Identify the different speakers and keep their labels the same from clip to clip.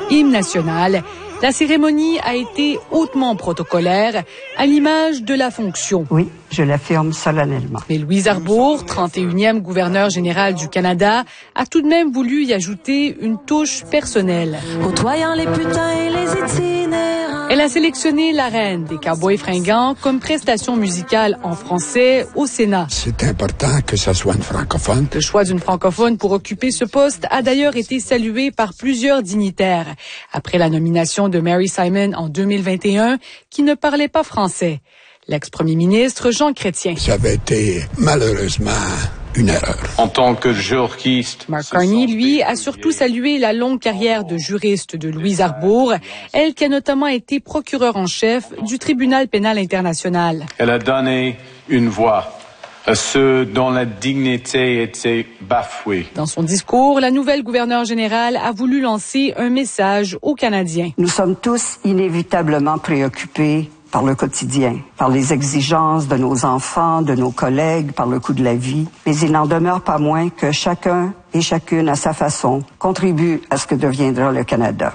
Speaker 1: hymne national. La cérémonie a été hautement protocolaire, à l'image de la fonction.
Speaker 2: Oui, je l'affirme solennellement.
Speaker 1: Mais Louise Arbour, 31e gouverneur général du Canada, a tout de même voulu y ajouter une touche personnelle.
Speaker 3: Côtoyant les putains et les itinérants.
Speaker 1: Elle a sélectionné La Reine des Cowboys fringants comme prestation musicale en français au Sénat.
Speaker 4: C'est important que ça soit une francophone.
Speaker 1: Le choix d'une francophone pour occuper ce poste a d'ailleurs été salué par plusieurs dignitaires. Après la nomination de Mary Simon en 2021, qui ne parlait pas français. L'ex-premier ministre Jean Chrétien.
Speaker 4: Ça avait été malheureusement une erreur.
Speaker 5: En tant que juriste,
Speaker 1: Mark Carney, lui, a surtout salué la longue carrière de juriste de Louise Arbour, elle qui a notamment été procureure en chef du Tribunal pénal international.
Speaker 5: Elle a donné une voix à ceux dont la dignité était bafouée.
Speaker 1: Dans son discours, la nouvelle gouverneure générale a voulu lancer un message aux Canadiens.
Speaker 2: Nous sommes tous inévitablement préoccupés par le quotidien, par les exigences de nos enfants, de nos collègues, par le coût de la vie. Mais il n'en demeure pas moins que chacun et chacune, à sa façon, contribue à ce que deviendra le Canada.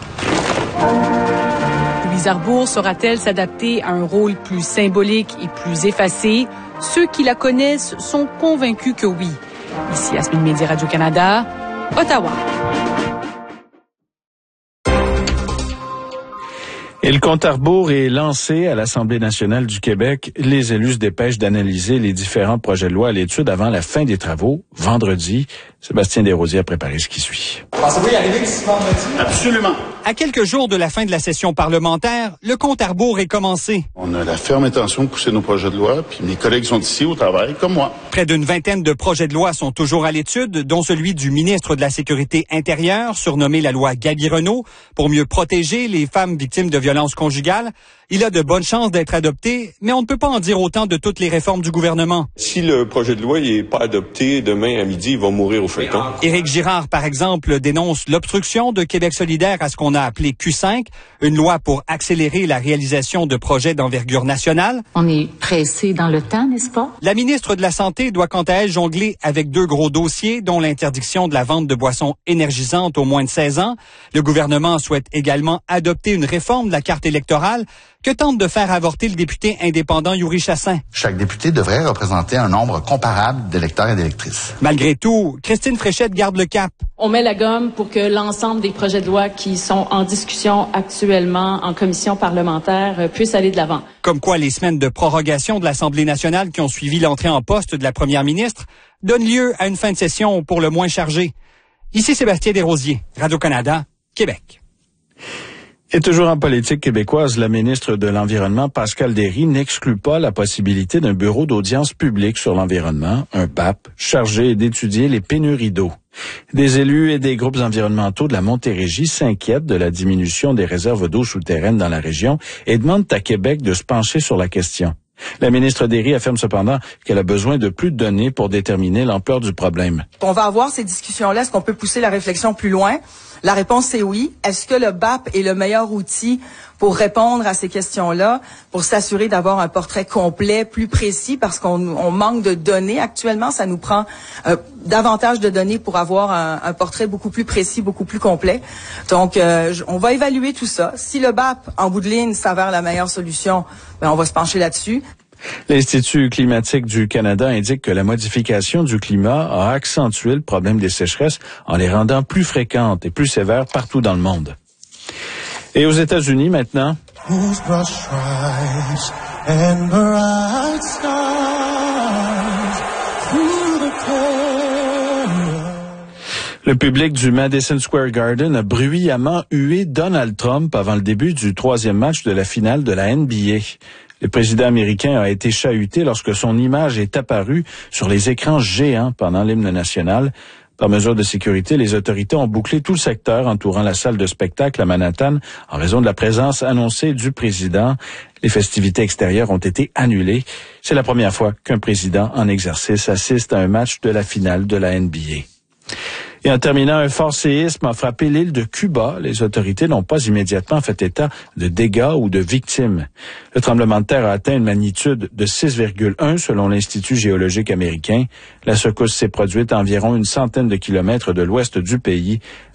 Speaker 1: Louise Arbour saura-t-elle s'adapter à un rôle plus symbolique et plus effacé? Ceux qui la connaissent sont convaincus que oui. Ici, Yasmine Média, Radio-Canada, Ottawa.
Speaker 6: Et le compte à rebours est lancé à l'Assemblée nationale du Québec. Les élus se dépêchent d'analyser les différents projets de loi à l'étude avant la fin des travaux, vendredi. Sébastien Desrosiers a préparé ce qui suit.
Speaker 7: Pensez-vous y arriver d'ici vendredi?
Speaker 8: Absolument.
Speaker 7: À quelques jours de la fin de la session parlementaire, le compte à rebours est commencé.
Speaker 8: On a la ferme intention de pousser nos projets de loi, puis mes collègues sont ici au travail, comme moi.
Speaker 7: Près d'une vingtaine de projets de loi sont toujours à l'étude, dont celui du ministre de la Sécurité intérieure, surnommé la loi Gaby-Renaud, pour mieux protéger les femmes victimes de violences conjugales. Il a de bonnes chances d'être adopté, mais on ne peut pas en dire autant de toutes les réformes du gouvernement.
Speaker 9: Si le projet de loi n'est pas adopté demain à midi, il va mourir au feuilleton.
Speaker 7: Éric Girard, par exemple, dénonce l'obstruction de Québec solidaire à ce qu'on a appelé Q5, une loi pour accélérer la réalisation de projets d'envergure nationale.
Speaker 10: On est pressé dans le temps, n'est-ce pas?
Speaker 7: La ministre de la Santé doit quant à elle jongler avec deux gros dossiers, dont l'interdiction de la vente de boissons énergisantes aux moins de 16 ans. Le gouvernement souhaite également adopter une réforme de la carte électorale que tente de faire avorter le député indépendant Yuri Chassin.
Speaker 11: Chaque député devrait représenter un nombre comparable d'électeurs et d'électrices.
Speaker 7: Malgré tout, Christine Fréchette garde le cap.
Speaker 10: On met la gomme pour que l'ensemble des projets de loi qui sont en discussion actuellement en commission parlementaire puissent aller de l'avant.
Speaker 7: Comme quoi les semaines de prorogation de l'Assemblée nationale qui ont suivi l'entrée en poste de la première ministre donnent lieu à une fin de session pour le moins chargée. Ici Sébastien Desrosiers, Radio-Canada, Québec.
Speaker 6: Et toujours en politique québécoise, la ministre de l'Environnement, Pascale Derry, n'exclut pas la possibilité d'un bureau d'audience publique sur l'environnement, un BAP, chargé d'étudier les pénuries d'eau. Des élus et des groupes environnementaux de la Montérégie s'inquiètent de la diminution des réserves d'eau souterraines dans la région et demandent à Québec de se pencher sur la question. La ministre Derry affirme cependant qu'elle a besoin de plus de données pour déterminer l'ampleur du problème.
Speaker 12: On va avoir ces discussions-là. Est-ce qu'on peut pousser la réflexion plus loin? La réponse est oui. Est-ce que le BAP est le meilleur outil pour répondre à ces questions-là, pour s'assurer d'avoir un portrait complet, plus précis, parce qu'on manque de données actuellement. Ça nous prend davantage de données pour avoir un portrait beaucoup plus précis, beaucoup plus complet. Donc, on va évaluer tout ça. Si le BAP, en bout de ligne, s'avère la meilleure solution, ben on va se pencher là-dessus.
Speaker 6: L'Institut climatique du Canada indique que la modification du climat a accentué le problème des sécheresses en les rendant plus fréquentes et plus sévères partout dans le monde. Et aux États-Unis maintenant, le public du Madison Square Garden a bruyamment hué Donald Trump avant le début du troisième match de la finale de la NBA. Le président américain a été chahuté lorsque son image est apparue sur les écrans géants pendant l'hymne national. Par mesure de sécurité, les autorités ont bouclé tout le secteur entourant la salle de spectacle à Manhattan en raison de la présence annoncée du président. Les festivités extérieures ont été annulées. C'est la première fois qu'un président en exercice assiste à un match de la finale de la NBA. Et en terminant, un fort séisme a frappé l'île de Cuba. Les autorités n'ont pas immédiatement fait état de dégâts ou de victimes. Le tremblement de terre a atteint une magnitude de 6,1 selon l'Institut géologique américain. La secousse s'est produite à environ une centaine de kilomètres de l'ouest du pays,